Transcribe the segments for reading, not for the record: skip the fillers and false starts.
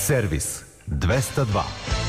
Servis 202.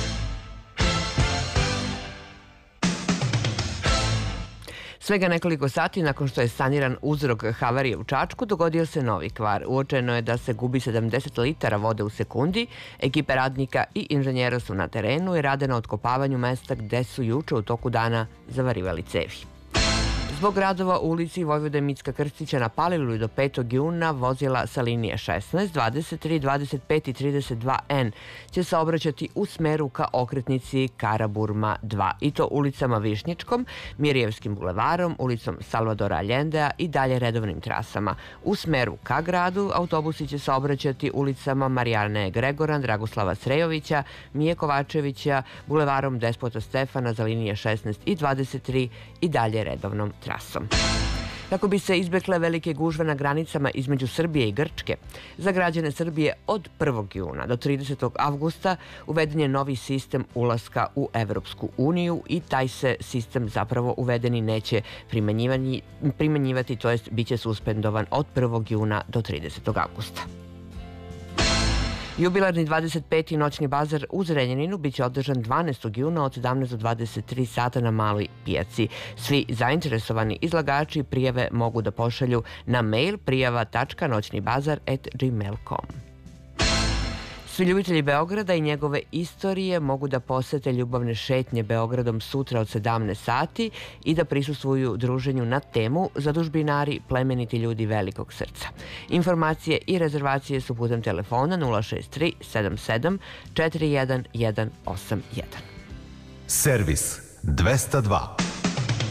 Svega nekoliko sati nakon što je saniran uzrok havarije u Čačku, dogodio se novi kvar. Uočeno je da se gubi 70 litara vode u sekundi. Ekipe radnika i inženjera su na terenu i rade na otkopavanju mesta gde su juče u toku dana zavarivali cevi. Zbog radova u ulici Vojvode Micka Krstića na Paliluli do 5. juna vozila sa linije 16, 23, 25 i 32N će se obraćati u smeru ka okretnici Karaburma 2 i to ulicama Višnjičkom, Mirjevskim bulevarom, ulicom Salvadora Allendea i dalje redovnim trasama. U smeru ka gradu autobusi će se obraćati ulicama Marijane Gregoran, Dragoslava Srejovića, Mije Kovačevića, bulevarom Despota Stefana za linije 16 i 23 i dalje redovnom trasom. Kako bi se izbekle velike gužve na granicama između Srbije i Grčke, za građane Srbije od 1. juna do 30. avgusta uveden je novi sistem ulaska u Evropsku uniju i taj se sistem zapravo uvedeni neće primenjivati, to jest bit će suspendovan od 1. juna do 30. avgusta. Jubilarni 25. noćni bazar u Zrenjaninu biće održan 12. juna od 17 do 23 sata na Maloj pijaci. Svi zainteresovani izlagači prijave mogu da pošalju na mail prijava.noćnibazar@gmail.com. Svi ljubitelji Beograda i njegove istorije mogu da posete ljubavne šetnje Beogradom sutra od 17 sati i da prisustvuju druženju na temu Zadužbinari, plemeniti ljudi velikog srca. Informacije i rezervacije su putem telefona 063 77 41 181. Servis 202.